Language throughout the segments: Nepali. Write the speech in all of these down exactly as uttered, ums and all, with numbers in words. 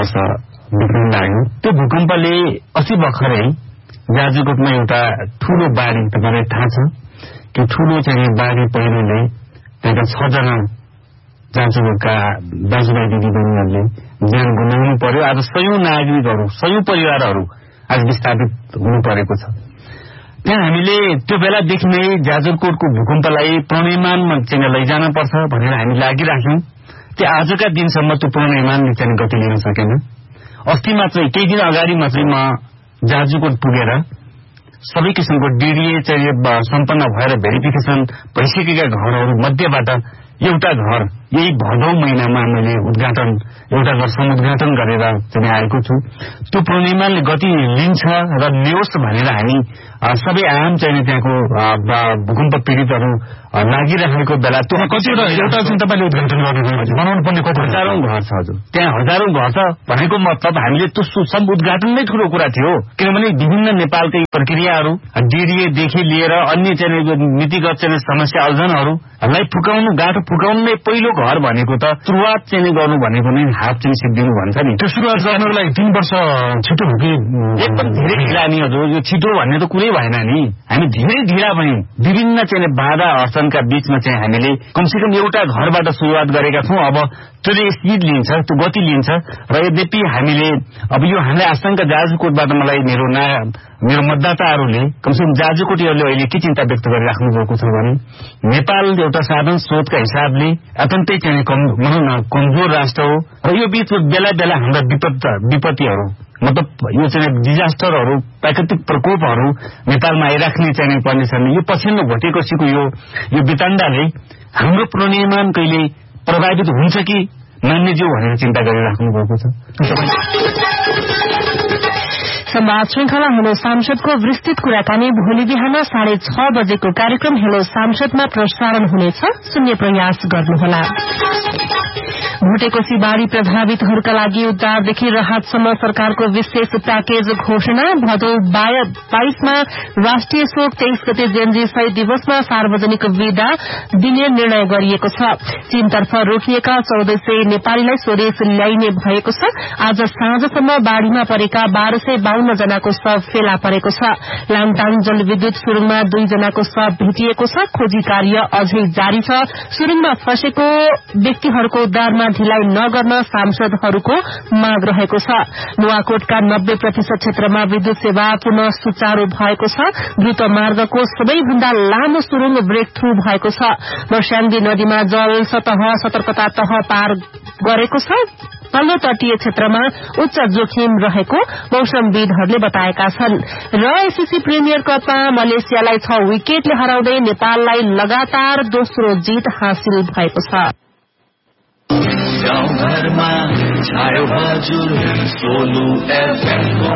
बिग्रिन लाग्यो। त्यो भूकम्पले अस्ति भर्खरै जाजरकोटमा एउटा ठूलो बाढी, तपाईलाई थाहा छ कि ठूलो चाहिँ बाढी पहिरोले त्यहाँका छजना जाजरकोटका दाजुभाइ दिदीबहिनीहरूले ज्यान गुमाउनु पर्यो। आज सयौं नागरिकहरू, सयौं परिवारहरू आज विस्थापित हुनु परेको छ। त्यहाँ हामीले त्यो बेलादेखि नै जाजरकोटको भूकम्पलाई प्रणयमानमा चाहिँ लैजान पर्छ भनेर हामी लागिराख्यौं। त्यो आजका दिनसम्म त्यो प्रणयमानले चाहिँ गति लिन सकेन। अस्ति मात्रै, केही दिन अगाडि मात्रै म जाजरकोट पुगेर सबै किसिमको डीडीए चाहिँ सम्पन्न भएर भेरिफिकेसन भइसकेका घरहरू मध्येबाट एउटा घर यही भदौ महिनामा मैले उद्घाटन एउटा घर समुद्घाटन गरेर चाहिँ आएको छु। त्यो प्रणयमानले गति लिन्छ र लियोस् भनेर हामी सबै आम चाहिँ त्यहाँको भूकम्प पीडितहरू लागिरहेको बेला त्यो कतिवटा एउटा चाहिँ तपाईँले उद्घाटन गर्नु बनाउनु पर्ने कति हजारौं घर छ। हजुर, त्यहाँ हजारौं घर छ भनेको मतलब हामीले त्यो सब उद्घाटन नै ठूलो कुरा थियो। किनभने विभिन्न नेपालकै प्रक्रियाहरू डीडीएदेखि लिएर अन्य चाहिँ नीतिगत चाहिँ समस्या अल्झनहरूलाई फुकाउनु, गाँठो फुकाउनु नै पहिलो घर भनेको त सुरुवात चाहिँ गर्नु भनेको नै हात चाहिँ सिद्धिनु भन्छ नि। त्यो सुरुवात गर्नको लागि तीन वर्ष छिटो हो कि एकदम धेरै ढिला नि? हजुर, यो छिटो भन्ने त कुरै भएन नि। हामी धेरै ढिला भयौं। विभिन्न चाहिँ बाधा अडचनका बीचमा चाहिँ हामीले कमसेकम एउटा घरबाट सुरुवात गरेका छौं। अब त्यसले स्पिड लिन्छ, त्यो गति लिन्छ र यद्यपि हामीले अब यो हामीलाई आशंका जाजरकोटबाट मलाई मेरो नयाँ मेरो मतदाताहरूले कमसेकम जाजरकोटीहरूले अहिले के चिन्ता व्यक्त गरिराख्नु भएको छ भने नेपाल एउटा साधन स्रोतका हिसाबले अत्यन्तै चाहिँ भनौँ न कमजोर राष्ट्र हो र यो बीचमा बेला बेला हाम्रा विपद विपत्तिहरू मतलब यो चाहिँ डिजास्टरहरू, प्राकृतिक प्रकोपहरू नेपालमा आइराख्ने चाहिँ पर्ने छन्। यो पछिल्लो घटेकोसीको यो यो वितण्डाले हाम्रो प्रणयमान कहिले प्रभावित हुन्छ कि मान्यज्यू भनेर चिन्ता गरिराख्नु भएको छ। संवाद श्रृंखला हेलो सांसदको विस्तृत कुराकानी भोलि बिहान साढे छ बजेको कार्यक्रम हेलो सांसदमा प्रसारण हुनेछ। सुन्ने प्रयास गर्नुहोला। भुटेकोशी बाढ़ी प्रभावितहरूका लागि उद्धारदेखि राहतसम्म सरकारको विशेष प्याकेज घोषणा। भदौ बाइसमा राष्ट्रिय शोक, तेइस गते जेएनजी शहीद दिवसमा सार्वजनिक विदा दिने निर्णय गरिएको छ। चीनतर्फ रोकिएका चौध सय नेपालीलाई स्वदेश ल्याइने भएको छ। आज साँझसम्म बाढ़ीमा परेका बाह्र सय बाहन्न जनाको शव फेला परेको छ। लाङटाङ जलविद्युत सुरुङमा दुई जनाको शव भेटिएको छ। खोजी कार्य अझै जारी छ। सुरुङमा फँसेको व्यक्तिहरूको उद्धारमा ढिलाइ नगर्न सांसदहरूको माग रहेको छ। नुवाकोटका नब्बे प्रतिशत क्षेत्रमा विद्युत सेवा पुनः सुचारू भएको छ। द्रुत मार्गको सबैभन्दा लामो सुरुङ ब्रेक थ्रू भएको छ। वर्ष्याङ्गी नदीमा जल सतह सतर्कता तह पार गरेको छ। तल्लो तटीय क्षेत्रमा उच्च जोखिम रहेको मौसमविदहरूले बताएका छन्। र एससीसी प्रिमियर कपमा मलेसियालाई छ विकेटले हराउँदै नेपाललाई लगातार दोस्रो जीत हासिल भएको छ। गाउँघरमा छायो हजुर Solu एफएमको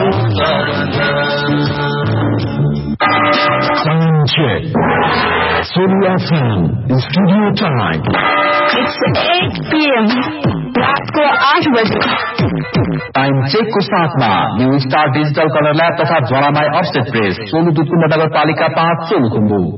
Solu FM studio time It's eight p m रातको आठ बजे। टाइम चेकको साथमा new star digital colour lab तथा ज्वालामाई अफसेट प्रेस, सोलु दुधकुण्ड नगरपालिका पाँच, सोलुखुम्बु।